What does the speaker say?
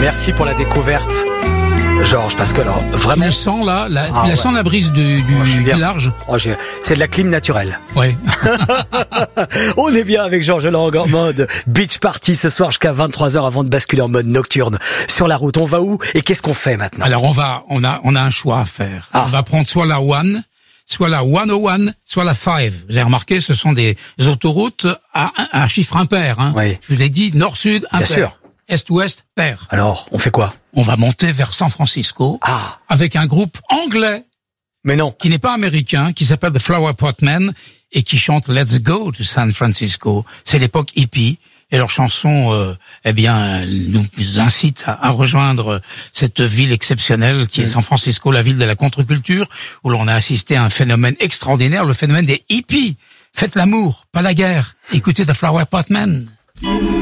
Merci pour la découverte, Georges, parce que alors vraiment. Tu le sens là, sens la brise du large. C'est de la clim naturelle. Ouais. On est bien avec Georges Lang en mode beach party ce soir jusqu'à 23h avant de basculer en mode nocturne. Sur la route, on va où et qu'est-ce qu'on fait maintenant? Alors on a un choix à faire. On va prendre soit la 1, soit la 101, soit la 5. Vous avez remarqué, ce sont des autoroutes à un chiffre impair. Hein. Oui. Je vous l'ai dit, nord-sud impair. Bien sûr. Est-ouest pair. Alors, on fait quoi? On va monter vers San Francisco avec un groupe anglais. Mais non. Qui n'est pas américain, qui s'appelle The Flower Pot Men et qui chante Let's Go to San Francisco. C'est l'époque hippie. Et leur chanson, nous incite à rejoindre cette ville exceptionnelle qui est San Francisco, la ville de la contre-culture, où l'on a assisté à un phénomène extraordinaire, le phénomène des hippies. Faites l'amour, pas la guerre. Écoutez The Flower Pot Men.